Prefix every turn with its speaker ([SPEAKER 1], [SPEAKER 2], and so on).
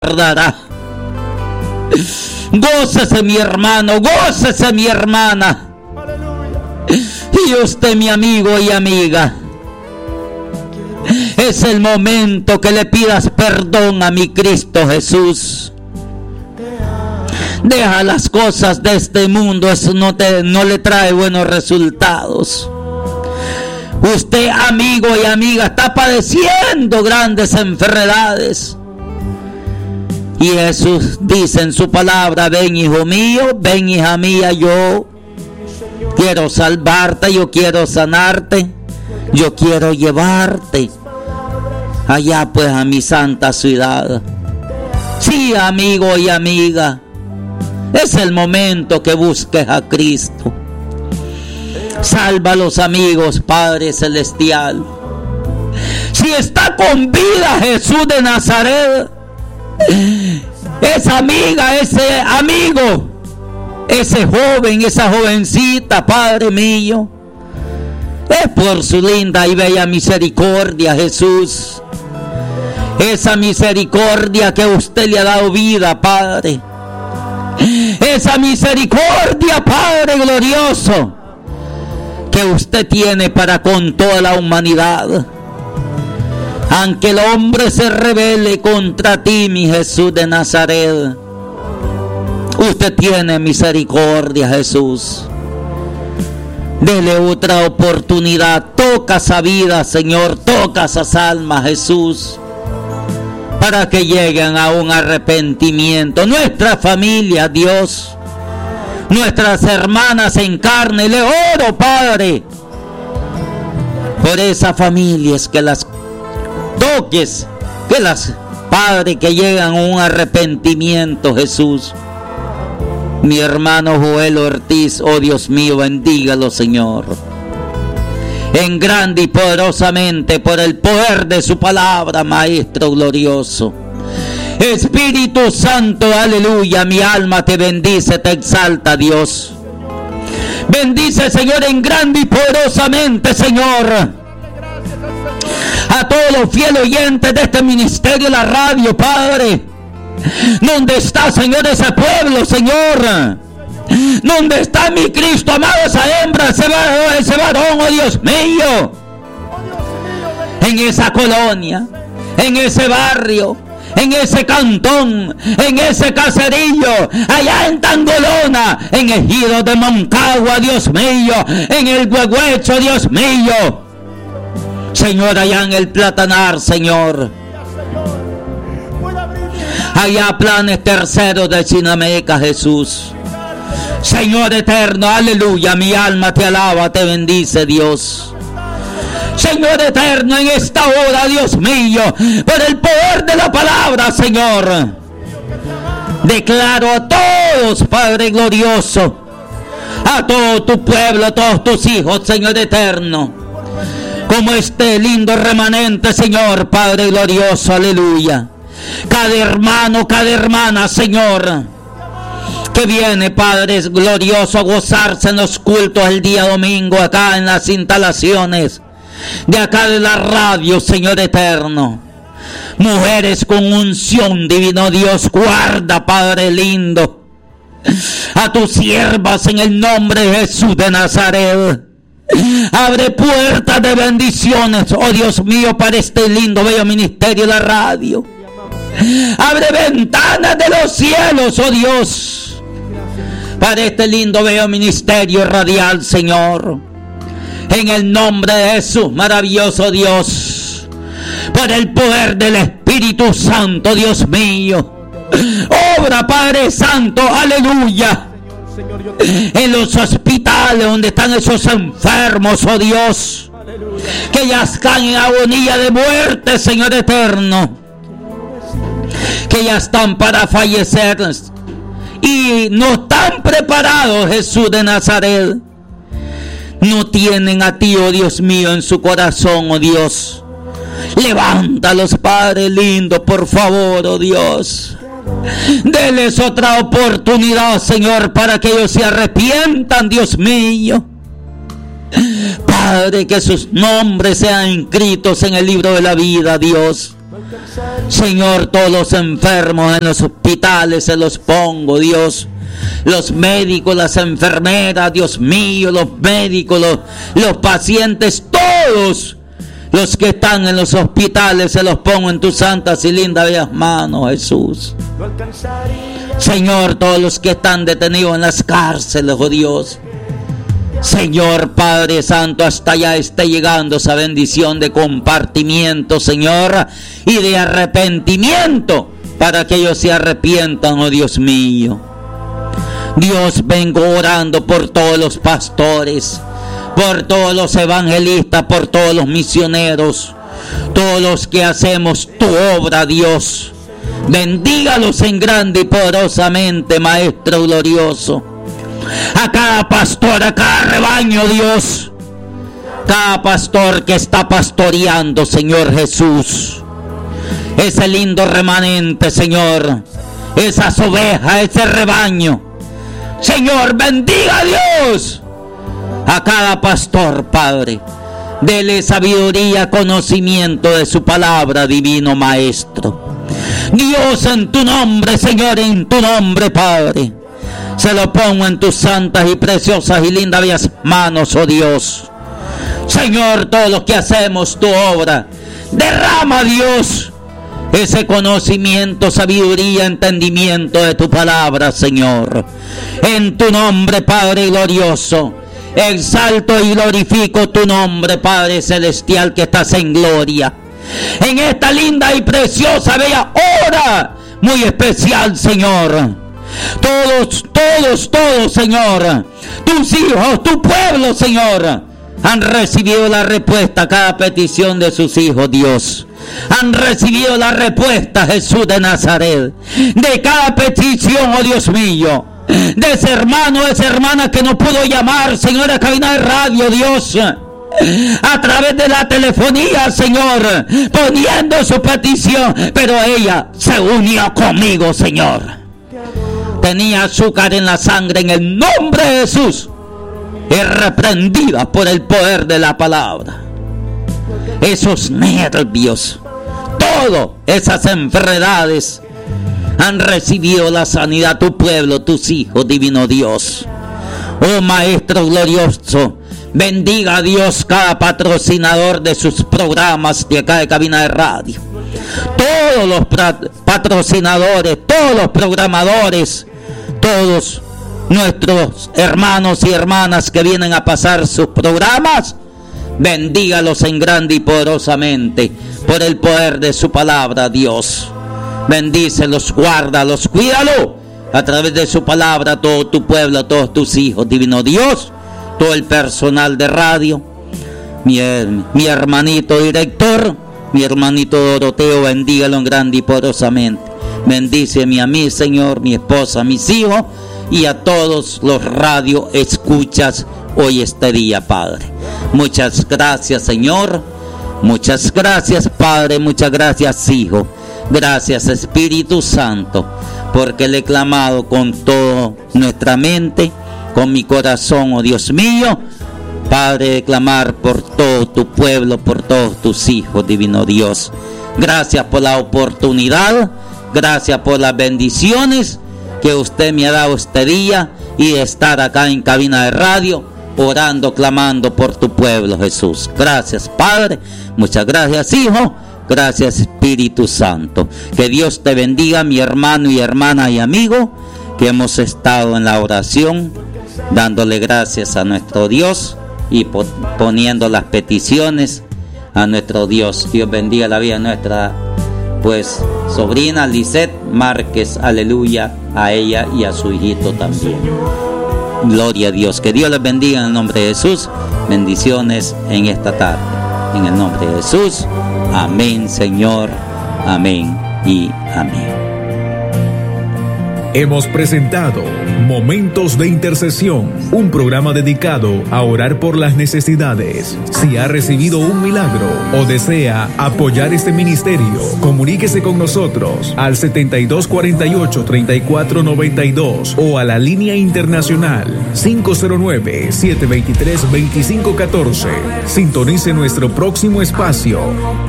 [SPEAKER 1] guardará. Gócese mi hermano, gócese mi hermana. Y usted, mi amigo y amiga, es el momento que le pidas perdón a mi Cristo Jesús. Deja las cosas de este mundo, eso no le trae buenos resultados. Usted, amigo y amiga, está padeciendo grandes enfermedades. Y Jesús dice en su palabra: ven, hijo mío, ven, hija mía, yo quiero salvarte, yo quiero sanarte, yo quiero llevarte allá pues a mi santa ciudad. Sí, amigo y amiga, es el momento que busques a Cristo. Salva a los amigos, Padre Celestial. Si está con vida Jesús de Nazaret, esa amiga, ese amigo, ese joven, esa jovencita, Padre mío, es por su linda y bella misericordia, Jesús. Esa misericordia que usted le ha dado vida, Padre. Esa misericordia, Padre glorioso, que usted tiene para con toda la humanidad. Aunque el hombre se rebele contra ti, mi Jesús de Nazaret, usted tiene misericordia, Jesús. Dele otra oportunidad. Toca esa vida, Señor. Toca esas almas, Jesús, para que lleguen a un arrepentimiento. Nuestra familia, Dios, nuestras hermanas en carne, le oro, Padre, por esas familias, que las toques, que las, Padre, que llegan a un arrepentimiento, Jesús. Mi hermano Joel Ortiz, oh Dios mío, bendígalo, Señor, en grande y poderosamente, por el poder de su palabra, Maestro glorioso. Espíritu Santo, aleluya, mi alma te bendice, te exalta, Dios. Bendice, Señor, en grande y poderosamente, Señor, a todos los fieles oyentes de este ministerio, la radio, Padre. ¿Dónde está, Señor, ese pueblo, Señor? ¿Dónde está mi Cristo amado, esa hembra, ese varón, oh Dios mío? En esa colonia, en ese barrio, en ese cantón, en ese caserillo, allá en Tangolona, en Ejido de Moncagua, Dios mío, en el Huehuecho, Dios mío, Señor, allá en el Platanar, Señor, allá Planes Terceros de Chinameca, Jesús. Señor eterno, aleluya, mi alma te alaba, te bendice, Dios. Señor eterno, en esta hora, Dios mío, por el poder de la palabra, Señor, declaro a todos, Padre glorioso, a todo tu pueblo, a todos tus hijos, Señor eterno, como este lindo remanente, Señor, Padre glorioso, aleluya. Cada hermano, cada hermana, Señor, que viene, Padre glorioso, a gozarse en los cultos el día domingo, acá en las instalaciones de acá de la radio, Señor eterno. Mujeres con unción divino, Dios, guarda, Padre lindo, a tus siervas en el nombre de Jesús de Nazaret. Abre puertas de bendiciones, oh Dios mío, para este lindo, bello ministerio de la radio. Abre ventanas de los cielos, oh Dios, para este lindo, bello ministerio radial, Señor. En el nombre de Jesús, maravilloso Dios, por el poder del Espíritu Santo, Dios mío. Obra, Padre Santo, aleluya, en los hospitales donde están esos enfermos, oh Dios, que ya están en agonía de muerte, Señor eterno, que ya están para fallecer y no están preparados, Jesús de Nazaret. No tienen a ti, oh Dios mío, en su corazón, oh Dios. Levántalos, Padre lindo, por favor, oh Dios. Deles otra oportunidad, Señor, para que ellos se arrepientan, Dios mío. Padre, que sus nombres sean inscritos en el libro de la vida, Dios. Señor, todos los enfermos en los hospitales se los pongo, Dios. Los médicos, las enfermeras, Dios mío, los médicos, los pacientes, todos los que están en los hospitales se los pongo en tus santas y lindas bellas manos, Jesús. Señor, todos los que están detenidos en las cárceles, oh Dios. Señor Padre Santo, hasta allá esté llegando esa bendición de compartimiento, Señor, y de arrepentimiento, para que ellos se arrepientan, oh Dios mío. Dios, vengo orando por todos los pastores, por todos los evangelistas, por todos los misioneros, todos los que hacemos tu obra, Dios. Bendígalos en grande y poderosamente, Maestro glorioso. A cada pastor, a cada rebaño, Dios. Cada pastor que está pastoreando, Señor Jesús. Ese lindo remanente, Señor. Esas ovejas, ese rebaño. Señor, bendiga a Dios. A cada pastor, Padre. Dele sabiduría, conocimiento de su palabra, divino Maestro. Dios, en tu nombre, Señor, en tu nombre, Padre. Se lo pongo en tus santas y preciosas y lindas bellas manos, oh Dios. Señor, todo lo que hacemos, tu obra, derrama, Dios, ese conocimiento, sabiduría, entendimiento de tu palabra, Señor. En tu nombre, Padre glorioso, exalto y glorifico tu nombre, Padre celestial, que estás en gloria. En esta linda y preciosa, bella hora, muy especial, Señor. Todos, Señor, tus hijos, tu pueblo, Señor, han recibido la respuesta a cada petición de sus hijos, Dios. Han recibido la respuesta, Jesús de Nazaret, de cada petición, oh Dios mío, de ese hermano, de esa hermana que no pudo llamar, Señor, a cabina de radio, Dios, a través de la telefonía, Señor, poniendo su petición, pero ella se unió conmigo, Señor. Tenía azúcar en la sangre, en el nombre de Jesús, es reprendida por el poder de la palabra. Esos nervios, todas esas enfermedades han recibido la sanidad, tu pueblo, tus hijos, divino Dios. Oh Maestro glorioso, bendiga a Dios cada patrocinador de sus programas de acá de cabina de radio. Todos los patrocinadores, todos los programadores, todos nuestros hermanos y hermanas que vienen a pasar sus programas, bendígalos en grande y poderosamente por el poder de su palabra, Dios. Bendícelos, guárdalos, cuídalo a través de su palabra, todo tu pueblo, todos tus hijos, divino Dios, todo el personal de radio, mi hermanito director, mi hermanito Doroteo, bendígalo en grande y poderosamente. Bendíceme a mí, Señor, mi esposa, mis hijos y a todos los radio escuchas hoy este día, Padre. Muchas gracias, Señor. Muchas gracias, Padre. Muchas gracias, Hijo. Gracias, Espíritu Santo, porque le he clamado con toda nuestra mente, con mi corazón, oh Dios mío. Padre, de clamar por todo tu pueblo, por todos tus hijos, divino Dios. Gracias por la oportunidad. Gracias por las bendiciones que usted me ha dado este día y estar acá en cabina de radio, orando, clamando por tu pueblo, Jesús. Gracias, Padre. Muchas gracias, Hijo. Gracias, Espíritu Santo. Que Dios te bendiga, mi hermano y hermana y amigo, que hemos estado en la oración, dándole gracias a nuestro Dios y poniendo las peticiones a nuestro Dios. Dios bendiga la vida de nuestra sobrina Lisette Márquez, aleluya, a ella y a su hijito también. Gloria a Dios, que Dios les bendiga en el nombre de Jesús. Bendiciones en esta tarde, en el nombre de Jesús. Amén, Señor, amén y amén.
[SPEAKER 2] Hemos presentado Momentos de Intercesión, un programa dedicado a orar por las necesidades. Si ha recibido un milagro o desea apoyar este ministerio, comuníquese con nosotros al 7248-3492 o a la línea internacional 509-723-2514. Sintonice nuestro próximo espacio.